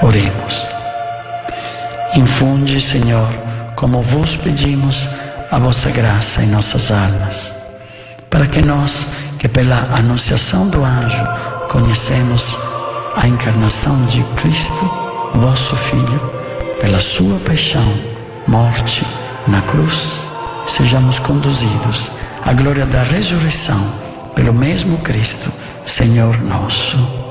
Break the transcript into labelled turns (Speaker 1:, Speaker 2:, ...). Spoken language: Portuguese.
Speaker 1: Oremos. Infunde, Senhor, como vos pedimos, a vossa graça em nossas almas, para que nós, que pela anunciação do anjo conhecemos a encarnação de Cristo, vosso Filho, pela sua paixão, morte na cruz, sejamos conduzidos à glória da ressurreição pelo mesmo Cristo, Senhor nosso.